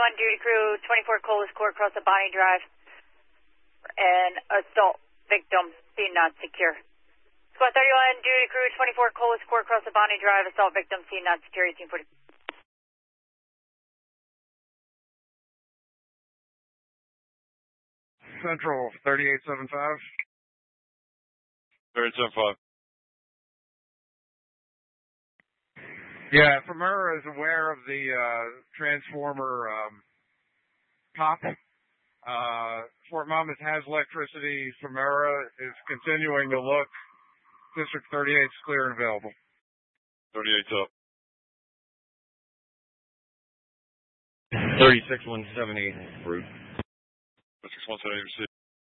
31, duty crew, 24 Colas Court, across the Bonnie Drive. And assault victim, scene not secure. Squad 31, duty crew, 24 Colas Court, across the Bonnie Drive, assault victim, scene not secure, 1840. Central 3875. 3875. Yeah, Primera is aware of the transformer pop. Fort Monmouth has electricity. Primera is continuing to look. District 38 is clear and available. 38's up. 36178, approved. 36178 received.